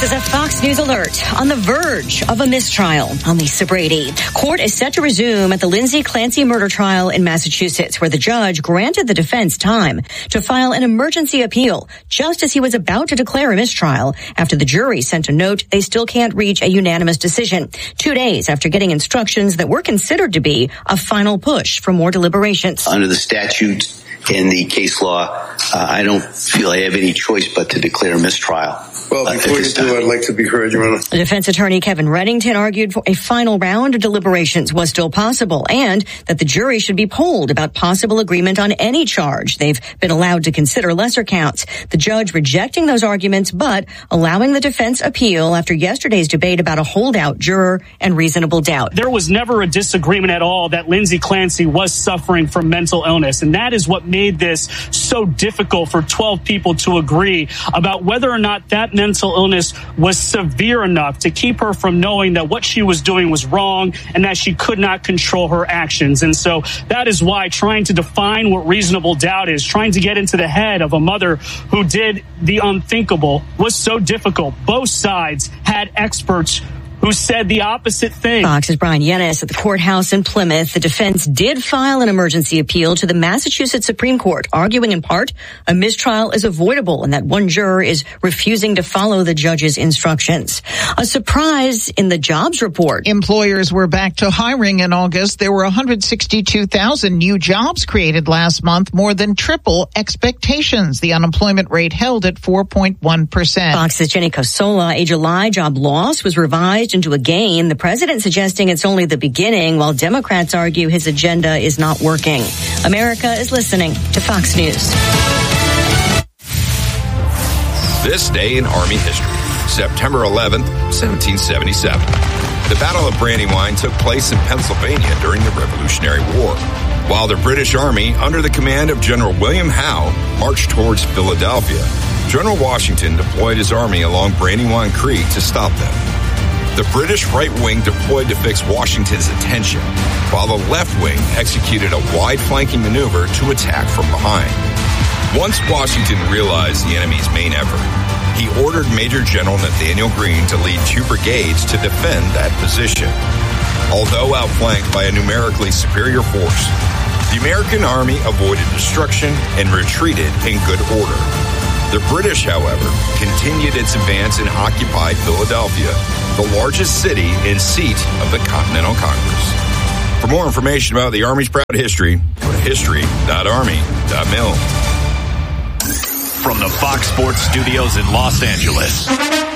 This is a Fox News alert. On the verge of a mistrial on Lisa Brady. Court is set to resume at the Lindsay Clancy murder trial in Massachusetts, where the judge granted the defense time to file an emergency appeal just as he was about to declare a mistrial after the jury sent a note they still can't reach a unanimous decision. 2 days after getting instructions that were considered to be a final push for more deliberations. Under the statute and the case law, I don't feel I have any choice but to declare a mistrial. Well, before you do, I'd like to be heard, Your Honor. The defense attorney Kevin Reddington argued for a final round of deliberations was still possible and that the jury should be polled about possible agreement on any charge. They've been allowed to consider lesser counts. The judge rejecting those arguments but allowing the defense appeal after yesterday's debate about a holdout juror and reasonable doubt. There was never a disagreement at all that Lindsay Clancy was suffering from mental illness, and that is what made this so difficult for 12 people to agree about whether or not that mental illness was severe enough to keep her from knowing that what she was doing was wrong and that she could not control her actions. And so that is why trying to define what reasonable doubt is, trying to get into the head of a mother who did the unthinkable, was so difficult. Both sides had experts who said the opposite thing. Fox's Brian Yennis at the courthouse in Plymouth. The defense did file an emergency appeal to the Massachusetts Supreme Court, arguing in part a mistrial is avoidable and that one juror is refusing to follow the judge's instructions. A surprise in the jobs report. Employers were back to hiring in August. There were 162,000 new jobs created last month, more than triple expectations. The unemployment rate held at 4.1%. Fox's Jenny Cosola. A July job loss was revised into a gain. The president suggesting it's only the beginning, while Democrats argue his agenda is not working. America is listening to Fox News. This day in Army history, September 11th, 1777. The Battle of Brandywine took place in Pennsylvania during the Revolutionary War, while the British Army, under the command of General William Howe, marched towards Philadelphia. General Washington deployed his army along Brandywine Creek to stop them. The British right wing deployed to fix Washington's attention, while the left wing executed a wide flanking maneuver to attack from behind. Once Washington realized the enemy's main effort, he ordered Major General Nathanael Greene to lead 2 brigades to defend that position. Although outflanked by a numerically superior force, the American army avoided destruction and retreated in good order. The British, however, continued its advance and occupied Philadelphia, the largest city and seat of the Continental Congress. For more information about the Army's proud history, go to history.army.mil. From the Fox Sports Studios in Los Angeles,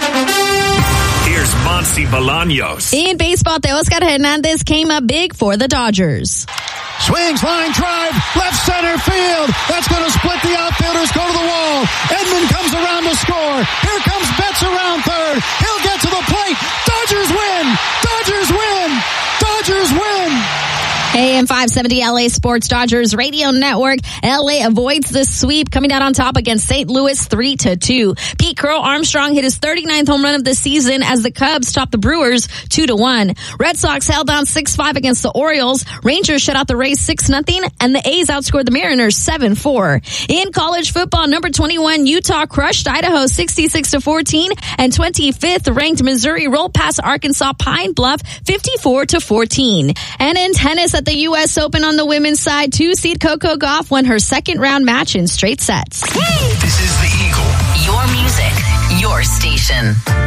here's Monsi Bolaños. In baseball, Teoscar Hernandez came up big for the Dodgers. Swings, line drive, left center field. That's going to split the outfielders, go to the wall. Edman comes around to score. Here comes Betts around third. He'll get to the plate. Dodgers win! Dodgers win! Dodgers win! AM 570 LA Sports Dodgers Radio Network. LA avoids the sweep, coming out on top against St. Louis 3-2. Pete Crow Armstrong hit his 39th home run of the season as the Cubs topped the Brewers 2-1. Red Sox held down 6-5 against the Orioles. Rangers shut out the Rays 6-0, and the A's outscored the Mariners 7-4. In college football, number 21 Utah crushed Idaho 66-14, and 25th ranked Missouri rolled past Arkansas Pine Bluff 54-14. And in tennis at the U.S. Open on the women's side, 2-seed Coco Gauff won her second round match in straight sets. This is The Eagle. Your music, your station.